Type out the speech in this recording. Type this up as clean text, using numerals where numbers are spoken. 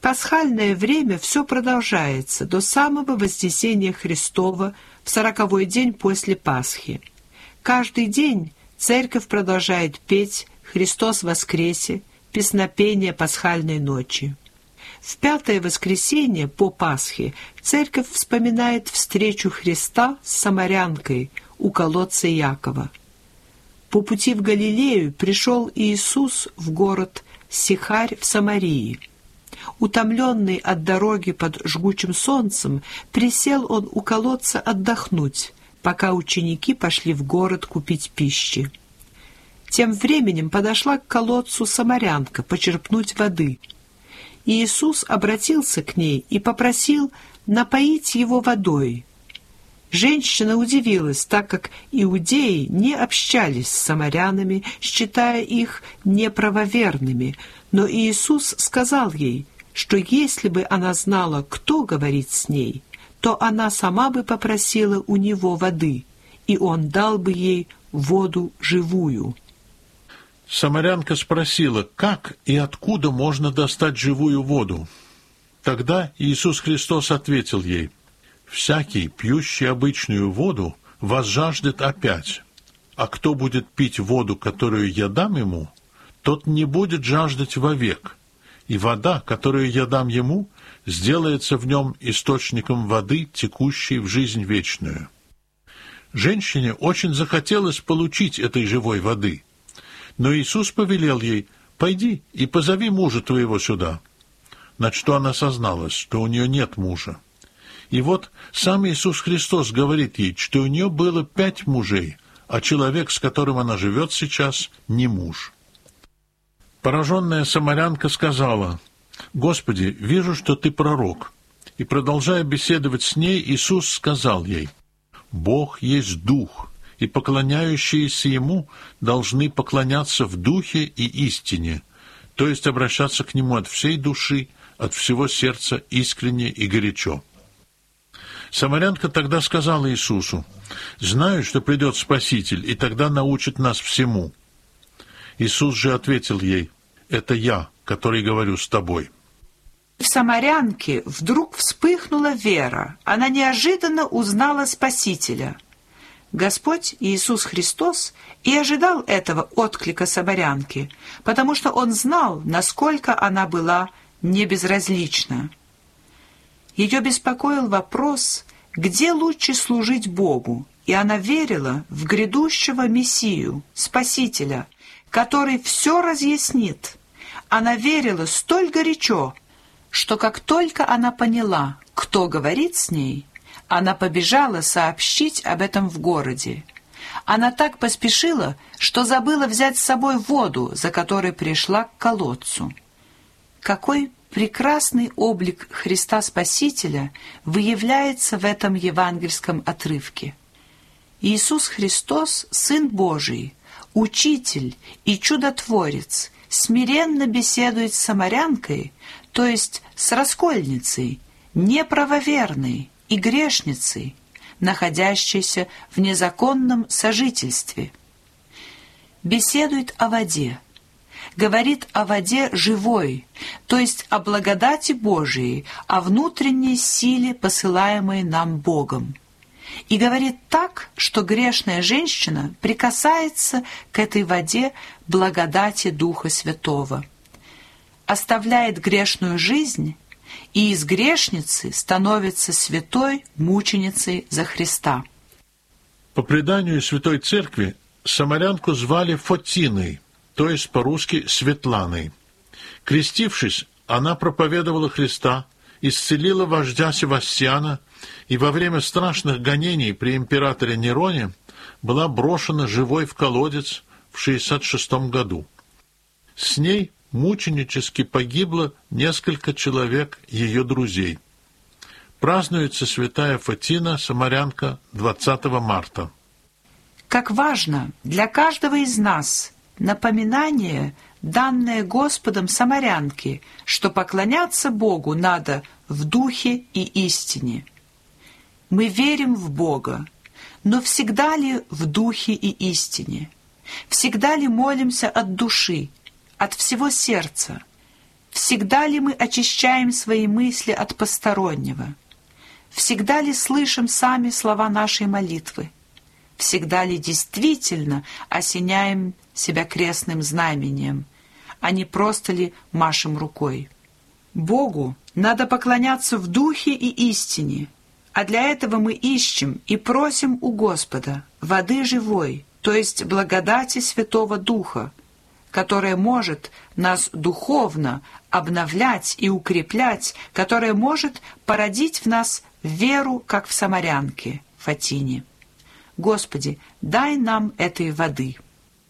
пасхальное время все продолжается до самого Вознесения Христова в 40-й день после Пасхи. Каждый день церковь продолжает петь «Христос воскресе», песнопение пасхальной ночи. В 5-е воскресенье по Пасхе церковь вспоминает встречу Христа с самарянкой у колодца Иакова. По пути в Галилею пришел Иисус в город Сихарь в Самарии. Утомленный от дороги под жгучим солнцем, присел он у колодца отдохнуть, пока ученики пошли в город купить пищи. Тем временем подошла к колодцу самарянка почерпнуть воды. Иисус обратился к ней и попросил напоить его водой. Женщина удивилась, так как иудеи не общались с самарянами, считая их неправоверными, но Иисус сказал ей, что если бы она знала, кто говорит с ней, то она сама бы попросила у него воды, и он дал бы ей воду живую. Самарянка спросила, как и откуда можно достать живую воду. Тогда Иисус Христос ответил ей: «Всякий, пьющий обычную воду, возжаждет опять, а кто будет пить воду, которую я дам ему, тот не будет жаждать вовек, и вода, которую я дам ему, сделается в нем источником воды, текущей в жизнь вечную». Женщине очень захотелось получить этой живой воды, но Иисус повелел ей: «Пойди и позови мужа твоего сюда», на что она созналась, что у нее нет мужа. И вот сам Иисус Христос говорит ей, что у нее было 5 мужей, а человек, с которым она живет сейчас, не муж. Пораженная самарянка сказала: «Господи, вижу, что ты пророк». И, продолжая беседовать с ней, Иисус сказал ей: «Бог есть Дух, и поклоняющиеся Ему должны поклоняться в Духе и истине, то есть обращаться к Нему от всей души, от всего сердца искренне и горячо». Самарянка тогда сказала Иисусу: «Знаю, что придет Спаситель, и тогда научит нас всему». Иисус же ответил ей: «Это я, который говорю с тобой». В самарянке вдруг вспыхнула вера. Она неожиданно узнала Спасителя. Господь Иисус Христос и ожидал этого отклика самарянки, потому что Он знал, насколько она была небезразлична. Ее беспокоил вопрос, где лучше служить Богу, и она верила в грядущего Мессию, Спасителя, который все разъяснит. Она верила столь горячо, что как только она поняла, кто говорит с ней, она побежала сообщить об этом в городе. Она так поспешила, что забыла взять с собой воду, за которой пришла к колодцу. Какой прекрасный облик Христа Спасителя выявляется в этом евангельском отрывке. Иисус Христос, Сын Божий, Учитель и Чудотворец, смиренно беседует с самарянкой, то есть с раскольницей, неправоверной и грешницей, находящейся в незаконном сожительстве. Беседует о воде, говорит о воде живой, то есть о благодати Божией, о внутренней силе, посылаемой нам Богом. И говорит так, что грешная женщина прикасается к этой воде благодати Духа Святого, оставляет грешную жизнь и из грешницы становится святой мученицей за Христа. По преданию Святой Церкви, самарянку звали Фотиной, то есть по-русски Светланой. Крестившись, она проповедовала Христа, исцелила вождя Севастьяна и во время страшных гонений при императоре Нероне была брошена живой в колодец в 66 году. С ней мученически погибло несколько человек ее друзей. Празднуется святая Фотина, самарянка, 20 марта. Как важно для каждого из нас напоминание, данное Господом самарянке, что поклоняться Богу надо в духе и истине. Мы верим в Бога, но всегда ли в духе и истине? Всегда ли молимся от души, от всего сердца? Всегда ли мы очищаем свои мысли от постороннего? Всегда ли слышим сами слова нашей молитвы? Всегда ли действительно осеняем себя крестным знамением, а не просто ли машем рукой? Богу надо поклоняться в духе и истине, а для этого мы ищем и просим у Господа воды живой, то есть благодати Святого Духа, которая может нас духовно обновлять и укреплять, которая может породить в нас веру, как в самарянке Фатине. Господи, дай нам этой воды.